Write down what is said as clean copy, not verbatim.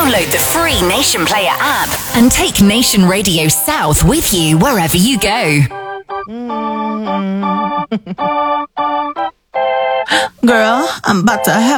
Download the free Nation Player app and take Nation Radio South with you wherever you go. Girl, I'm about to have